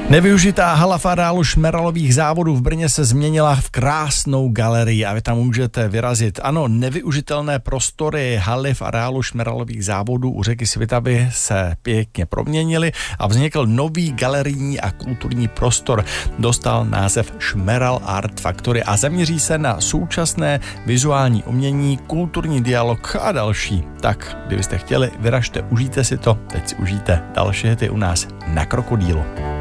Nevyužitá hala v areálu Šmeralových závodů v Brně se změnila v krásnou galerii a vy tam můžete vyrazit. Ano, nevyužitelné prostory haly v areálu Šmeralových závodů u řeky Svitavy se pěkně proměnily a vznikl nový galerijní a kulturní prostor. Dostal název Šmeral Art Factory a zaměří se na současné vizuální umění, kulturní dialog a další. Tak, kdybyste chtěli, vyražte, užijte si to. Teď si užijte další hity u nás na Krokodýlu.